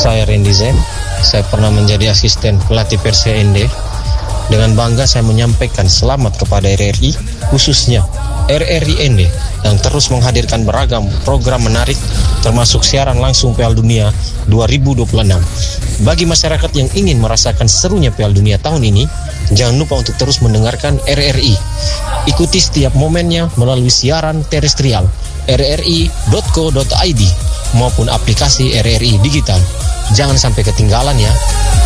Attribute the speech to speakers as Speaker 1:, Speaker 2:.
Speaker 1: Saya Randy Zen, saya pernah menjadi asisten pelatih Persija ND. Dengan bangga saya menyampaikan selamat kepada RRI, khususnya RRI ND yang terus menghadirkan beragam program menarik termasuk siaran langsung Piala Dunia 2026. Bagi masyarakat yang ingin merasakan serunya Piala Dunia tahun ini, jangan lupa untuk terus mendengarkan RRI. Ikuti setiap momennya melalui siaran terestrial rri.co.id maupun aplikasi RRI Digital. Jangan sampai ketinggalan ya.